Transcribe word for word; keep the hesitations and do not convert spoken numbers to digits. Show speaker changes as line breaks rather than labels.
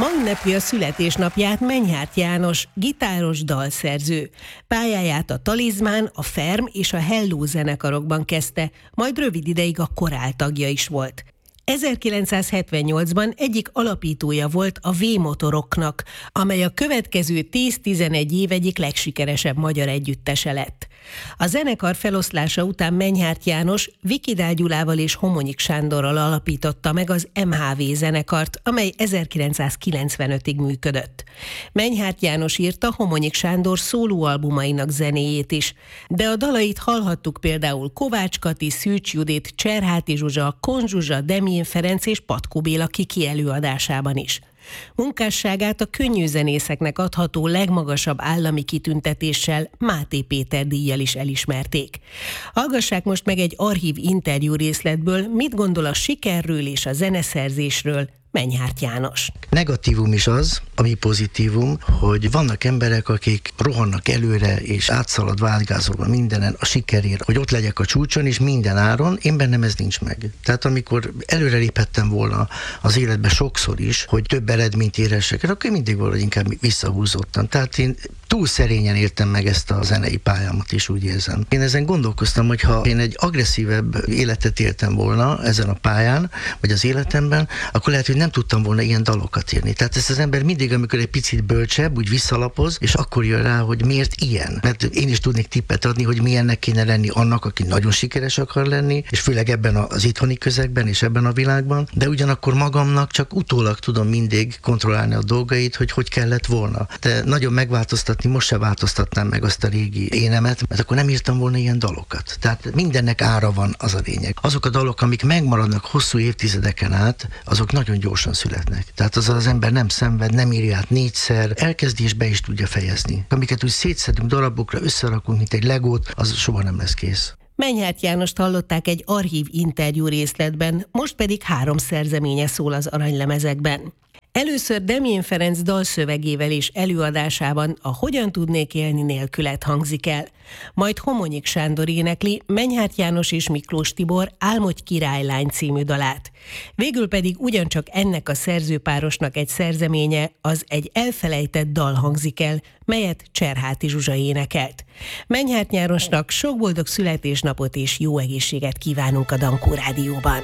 Ma ünnepli a születésnapját Menyhárt János, gitáros dalszerző. Pályáját a Talizmán, a Ferm és a Hello zenekarokban kezdte, majd rövid ideig a Korál tagja is volt. ezerkilencszázhetvennyolcban egyik alapítója volt a V-motoroknak, amely a következő tíz-tizenegy év egyik legsikeresebb magyar együttese lett. A zenekar feloszlása után Menyhárt János Vikidál Gyulával és Homonyik Sándorral alapította meg az em há vé zenekart, amely ezerkilencszázkilencvenötig működött. Menyhárt János írta Homonyik Sándor szólóalbumainak zenéjét is, de a dalait hallhattuk például Kovács Kati, Szűcs Judit, Cserháti Zsuzsa, Kon Zsuzsa, Demjén Ferenc és Patkó Béla Kiki előadásában is. Munkásságát a könnyű zenészeknek adható legmagasabb állami kitüntetéssel, Máté Péter díjjal is elismerték. Hallgassák most meg egy archív interjú részletből, mit gondol a sikerről és a zeneszerzésről Menyhárt János.
Negatívum is az, ami pozitívum, hogy vannak emberek, akik rohannak előre, és átszalad válgázolva mindenen a sikerért, hogy ott legyek a csúcson, és minden áron, én bennem ez nincs meg. Tehát amikor előre léphettem volna az életbe sokszor is, hogy több eredményt érhessek, akkor mindig valahogy inkább visszahúzottam. Tehát én túl szerényen éltem meg ezt a zenei pályámat is, úgy érzem. Én ezen gondolkoztam, hogy ha én egy agresszívebb életet éltem volna ezen a pályán, vagy az életemben, akkor lehet, hogy nem tudtam volna ilyen dalokat írni. Tehát ezt az ember mindig, amikor egy picit bölcsebb, úgy visszalapoz, és akkor jön rá, hogy miért ilyen. Mert én is tudnék tippet adni, hogy milyennek kéne lenni annak, aki nagyon sikeres akar lenni, és főleg ebben az itthoni közegben és ebben a világban, de ugyanakkor magamnak csak utólag tudom mindig kontrollálni a dolgait, hogy hogy kellett volna. De nagyon megváltoztatni, most se változtatnám meg azt a régi énemet, mert akkor nem írtam volna ilyen dalokat. Tehát mindennek ára van, az a lényeg. Azok a dalok, amik megmaradnak hosszú évtizedeken át, azok nagyon gyorsan születnek. Tehát az az ember nem szenved, nem írja át négyszer, elkezdi és be is tudja fejezni. Amiket úgy szétszedünk darabokra, összerakunk, mint egy legót, az soha nem lesz kész.
Menyhárt Jánost hallották egy archív interjú részletben, most pedig három szerzeménye szól az aranylemezekben. Először Demjén Ferenc dalszövegével és előadásában a Hogyan tudnék élni nélkület hangzik el. Majd Homonyik Sándor énekli Menyhárt János és Miklós Tibor Álmodj királylány című dalát. Végül pedig ugyancsak ennek a szerzőpárosnak egy szerzeménye, az Egy elfelejtett dal hangzik el, melyet Cserháti Zsuzsa énekelt. Menyhárt Jánosnak sok boldog születésnapot és jó egészséget kívánunk a Dankó Rádióban.